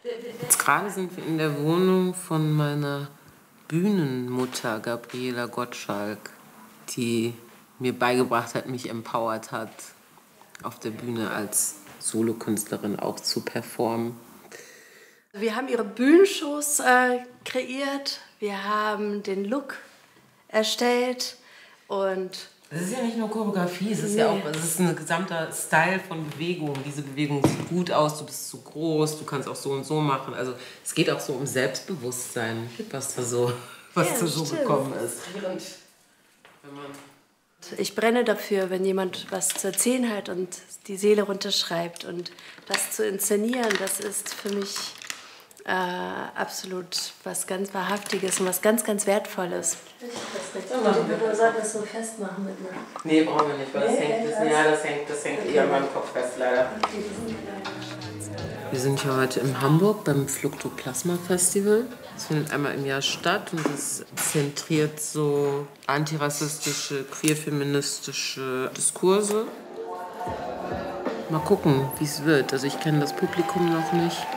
Jetzt gerade sind wir in der Wohnung von meiner Bühnenmutter Gabriela Gottschalk, die mir beigebracht hat, mich empowert hat, auf der Bühne als Solokünstlerin auch zu performen. Wir haben ihre Bühnenshows kreiert, wir haben den Look erstellt und... Es ist ja nicht nur Choreografie, es ist ja auch ein gesamter Style von Bewegung. Diese Bewegung sieht gut aus, du bist zu groß, du kannst auch so und so machen. Also es geht auch so um Selbstbewusstsein, was da so gekommen ist. Ich brenne dafür, wenn jemand was zu erzählen hat und die Seele runterschreibt. Und das zu inszenieren, das ist für mich absolut was ganz Wahrhaftiges und was ganz, ganz Wertvolles. Du solltest das so festmachen mit mir. Nee, brauchen wir nicht, weil das hängt eher an meinem Kopf fest, leider. Wir sind hier heute in Hamburg beim Fluktoplasma Festival. Es findet einmal im Jahr statt und es zentriert so antirassistische, queerfeministische Diskurse. Mal gucken, wie es wird. Also ich kenne das Publikum noch nicht.